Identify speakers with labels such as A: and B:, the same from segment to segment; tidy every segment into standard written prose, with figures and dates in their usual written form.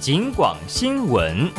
A: 警广新闻。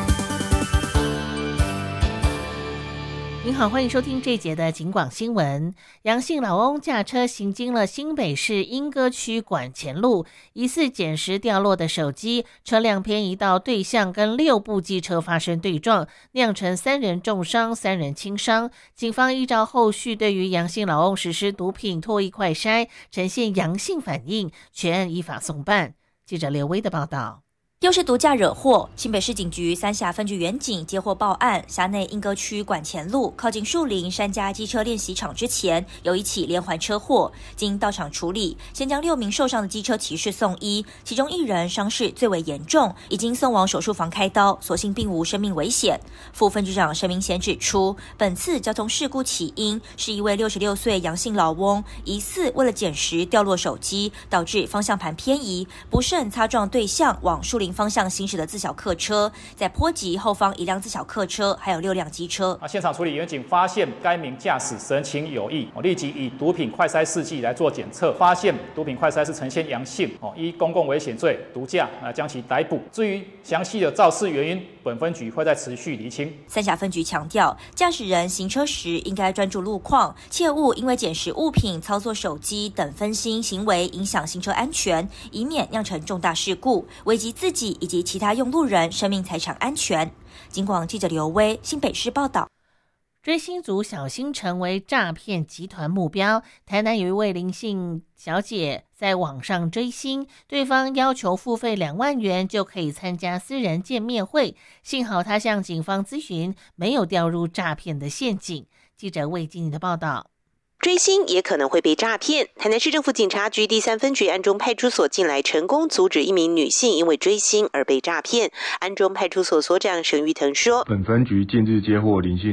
B: 您好，欢迎收听这一节的警广新闻。杨姓老翁驾车行经了新北市莺歌区管前路，疑似捡拾掉落的手机，车辆偏移到对向，跟6部机车发生对撞，酿成3人重伤，3人轻伤。警方依照后续对于杨姓老翁实施毒品唾液快筛，呈现阳性反应，全案依法送办。记者刘威的报道。
C: 又是毒驾惹祸，新北市警局三峡分局员警接获报案，辖内莺歌区管前路靠近树林山家机车练习场之前，有一起连环车祸。经到场处理，先将6名受伤的机车骑士送医，其中1人伤势最为严重，已经送往手术房开刀，所幸并无生命危险。副分局长沈明贤指出，本次交通事故起因是一位66岁杨姓老翁，疑似为了捡拾掉落手机，导致方向盘偏移，不慎擦撞对向往树林方向行驶的自小客车，在波及后方1辆自小客车，还有6辆机车。
D: 现场处理员警发现该名驾驶神情有异，立即以毒品快筛试剂来做检测，发现毒品快筛是呈现阳性，依公共危险罪毒驾将其逮捕。至于详细的肇事原因，本分局会再持续厘清。
C: 三峡分局强调，驾驶人行车时应该专注路况，切勿因为捡拾物品、操作手机等分心行为影响行车安全，以免酿成重大事故，危及自己以及其他用路人生命财产安全。警广记者刘威，新北市报道。
B: 追星族小心成为诈骗集团目标。台南有一位林姓小姐在网上追星，对方要求付费2万元就可以参加私人见面会，幸好她向警方咨询，没有掉入诈骗的陷阱。记者魏经理的报道。
E: 追星也可能会被诈骗。台南市政府警察局第3分局安中派出所近来成功阻止一名女性因为追星而被诈骗。安中派出所所长沈玉腾说，
F: 本分局近日接获林姓